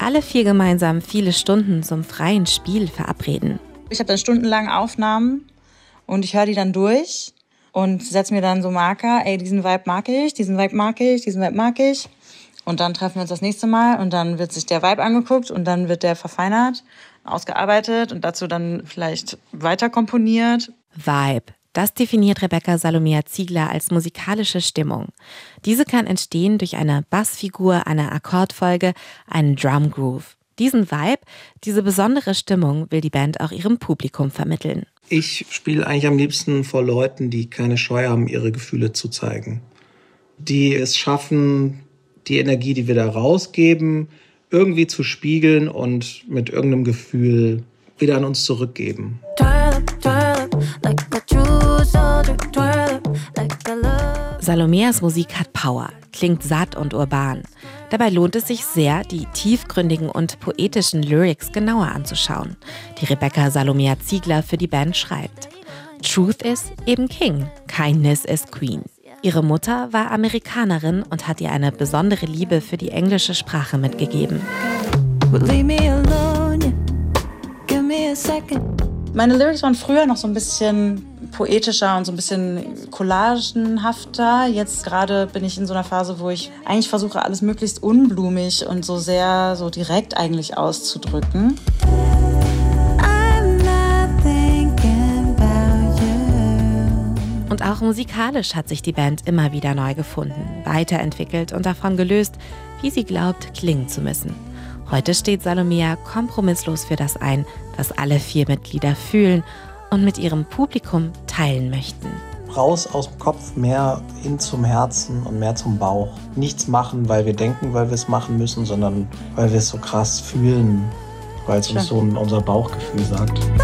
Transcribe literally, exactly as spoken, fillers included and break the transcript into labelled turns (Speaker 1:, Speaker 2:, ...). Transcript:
Speaker 1: alle vier gemeinsam viele Stunden zum freien Spiel verabreden.
Speaker 2: Ich habe dann stundenlang Aufnahmen und ich höre die dann durch und setze mir dann so Marker, ey, diesen Vibe mag ich, diesen Vibe mag ich, diesen Vibe mag ich. Und dann treffen wir uns das nächste Mal und dann wird sich der Vibe angeguckt und dann wird der verfeinert, ausgearbeitet und dazu dann vielleicht weiter komponiert.
Speaker 1: Vibe. Das definiert Rebecca Salomea Ziegler als musikalische Stimmung. Diese kann entstehen durch eine Bassfigur, eine Akkordfolge, einen Drumgroove. Diesen Vibe, diese besondere Stimmung will die Band auch ihrem Publikum vermitteln.
Speaker 3: Ich spiele eigentlich am liebsten vor Leuten, die keine Scheu haben, ihre Gefühle zu zeigen. Die es schaffen, die Energie, die wir da rausgeben, irgendwie zu spiegeln und mit irgendeinem Gefühl wieder an uns zurückgeben.
Speaker 1: Salomeas Musik hat Power, klingt satt und urban. Dabei lohnt es sich sehr, die tiefgründigen und poetischen Lyrics genauer anzuschauen, die Rebecca Salomea Ziegler für die Band schreibt. Truth is eben King, Kindness is Queen. Ihre Mutter war Amerikanerin und hat ihr eine besondere Liebe für die englische Sprache mitgegeben.
Speaker 2: Meine Lyrics waren früher noch so ein bisschen poetischer und so ein bisschen collagenhafter. Jetzt gerade bin ich in so einer Phase, wo ich eigentlich versuche, alles möglichst unblumig und so sehr so direkt eigentlich auszudrücken.
Speaker 1: Und auch musikalisch hat sich die Band immer wieder neu gefunden, weiterentwickelt und davon gelöst, wie sie glaubt, klingen zu müssen. Heute steht Salomea kompromisslos für das ein, was alle vier Mitglieder fühlen und mit ihrem Publikum teilen möchten.
Speaker 3: Raus aus dem Kopf, mehr hin zum Herzen und mehr zum Bauch. Nichts machen, weil wir denken, weil wir es machen müssen, sondern weil wir es so krass fühlen, weil es uns so unser Bauchgefühl sagt.